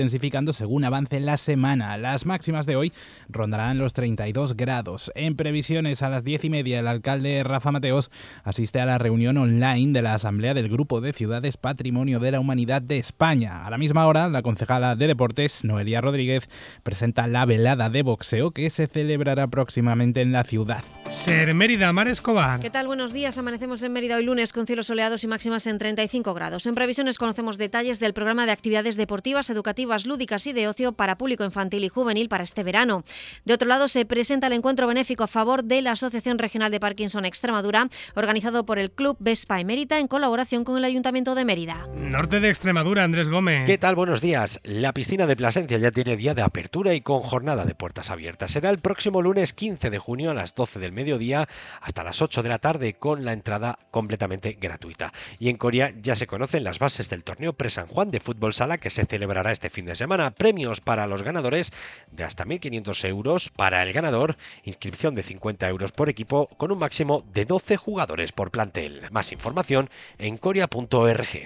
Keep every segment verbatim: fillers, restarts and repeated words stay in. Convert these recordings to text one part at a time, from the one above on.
intensificando según avance la semana. Las máximas de hoy rondarán los treinta y dos grados. En previsiones, a las diez y media, el alcalde Rafa Mateos asiste a la reunión online de la Asamblea del Grupo de Ciudades Patrimonio de la Humanidad de España. A la misma hora, la concejala de Deportes, Noelia Rodríguez, presenta la velada de boxeo que se celebrará próximamente en la ciudad. Ser Mérida, Mar Escobar. ¿Qué tal? Buenos días. Amanecemos en Mérida hoy lunes con cielos soleados y máximas en treinta y cinco grados. En previsiones conocemos detalles del programa de actividades deportivas, educativas, lúdicas y de ocio para público infantil y juvenil para este verano. De otro lado, se presenta el encuentro benéfico a favor de la Asociación Regional de Parkinson Extremadura, organizado por el Club Vespa Emérita en colaboración con el Ayuntamiento de Mérida. Norte de Extremadura, Andrés Gómez. ¿Qué tal? Buenos días. La piscina de Plasencia ya tiene día de apertura y con jornada de puertas abiertas. Será el próximo lunes quince de junio a las doce del mediodía hasta las ocho de la tarde, con la entrada completamente gratuita. Y en Coria ya se conocen las bases del torneo Pre-San Juan de fútbol sala que se celebrará este fin de semana. Premios para los ganadores de hasta mil quinientos euros para el ganador, inscripción de cincuenta euros por equipo con un máximo de doce jugadores por plantel. Más información en coria punto org.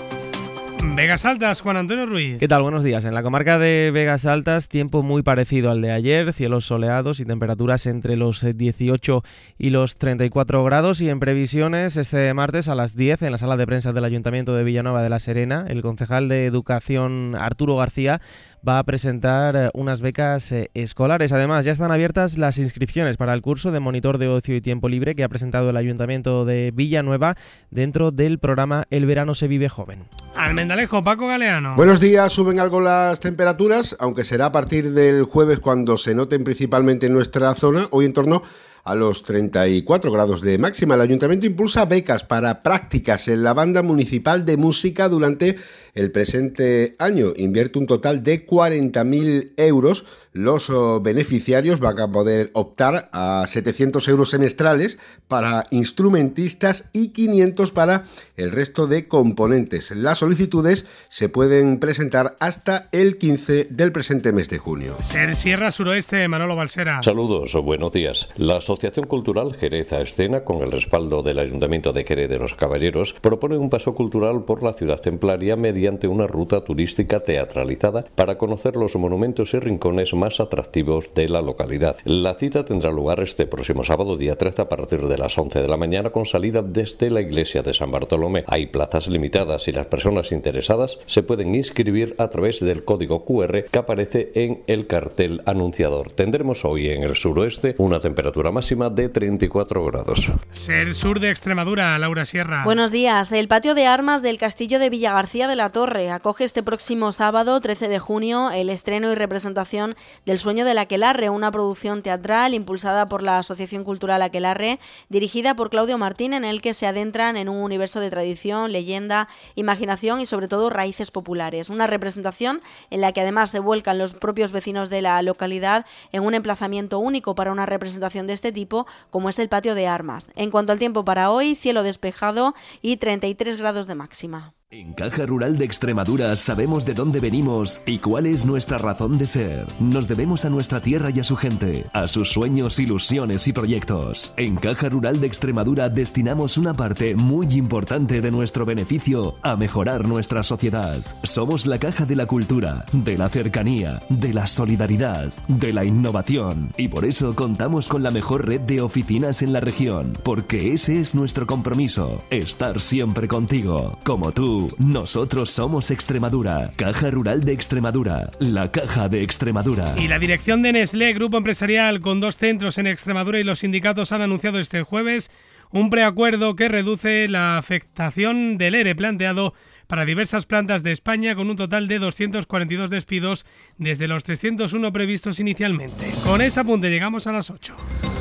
Vegas Altas, Juan Antonio Ruiz. ¿Qué tal? Buenos días. En la comarca de Vegas Altas, tiempo muy parecido al de ayer, cielos soleados y temperaturas entre los dieciocho y los treinta y cuatro grados. Y en previsiones, este martes a las diez, en la sala de prensa del Ayuntamiento de Villanueva de la Serena, el concejal de Educación, Arturo García, va a presentar unas becas eh, escolares. Además, ya están abiertas las inscripciones para el curso de monitor de ocio y tiempo libre que ha presentado el Ayuntamiento de Villanueva dentro del programa El verano se vive joven. Almendalejo, Paco Galeano. Buenos días. Suben algo las temperaturas, aunque será a partir del jueves cuando se noten principalmente en nuestra zona, hoy en torno a los treinta y cuatro grados de máxima. El Ayuntamiento impulsa becas para prácticas en la Banda Municipal de Música durante el presente año. Invierte un total de cuarenta mil euros. Los oh, beneficiarios van a poder optar a setecientos euros semestrales para instrumentistas y quinientos para el resto de componentes. Las solicitudes se pueden presentar hasta el quince del presente mes de junio. Ser Sierra Suroeste, Manolo Balsera. Saludos, buenos días. La Asociación Cultural Jerez a Escena, con el respaldo del Ayuntamiento de Jerez de los Caballeros, propone un paso cultural por la ciudad templaria mediante una ruta turística teatralizada para conocer los monumentos y rincones más atractivos de la localidad. La cita tendrá lugar este próximo sábado, día trece, a partir de las once de la mañana, con salida desde la iglesia de San Bartolomé. Hay plazas limitadas y las personas interesadas se pueden inscribir a través del código cu erre que aparece en el cartel anunciador. Tendremos hoy en el suroeste una temperatura máxima de treinta y cuatro grados. Ser Sur de Extremadura, Laura Sierra. Buenos días. El patio de armas del Castillo de Villagarcía de la Torre acoge este próximo sábado, trece de junio, el estreno y representación del Sueño del Aquelarre, una producción teatral impulsada por la Asociación Cultural Aquelarre, dirigida por Claudio Martín, en el que se adentran en un universo de tradición, leyenda, imaginación y sobre todo raíces populares. Una representación en la que además se vuelcan los propios vecinos de la localidad en un emplazamiento único para una representación de este tipo, como es el patio de armas. En cuanto al tiempo para hoy, cielo despejado y treinta y tres grados de máxima. En Caja Rural de Extremadura sabemos de dónde venimos y cuál es nuestra razón de ser. Nos debemos a nuestra tierra y a su gente, a sus sueños, ilusiones y proyectos. En Caja Rural de Extremadura destinamos una parte muy importante de nuestro beneficio a mejorar nuestra sociedad. Somos la caja de la cultura, de la cercanía, de la solidaridad, de la innovación. Y por eso contamos con la mejor red de oficinas en la región, porque ese es nuestro compromiso, estar siempre contigo, como tú. Nosotros somos Extremadura, Caja Rural de Extremadura, la caja de Extremadura. Y la dirección de Nestlé, grupo empresarial con dos centros en Extremadura, y los sindicatos han anunciado este jueves un preacuerdo que reduce la afectación del ERE planteado para diversas plantas de España, con un total de doscientos cuarenta y dos despidos desde los trescientos uno previstos inicialmente. Con este apunte llegamos a las ocho.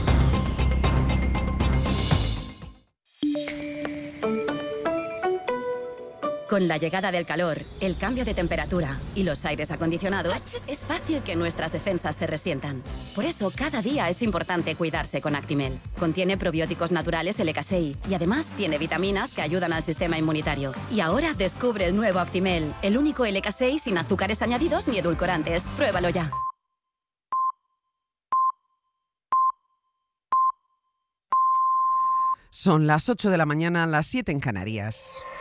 Con la llegada del calor, el cambio de temperatura y los aires acondicionados, es fácil que nuestras defensas se resientan. Por eso, cada día es importante cuidarse con Actimel. Contiene probióticos naturales L K S I y además tiene vitaminas que ayudan al sistema inmunitario. Y ahora descubre el nuevo Actimel, el único L K S I sin azúcares añadidos ni edulcorantes. Pruébalo ya. Son las ocho de la mañana, las siete en Canarias.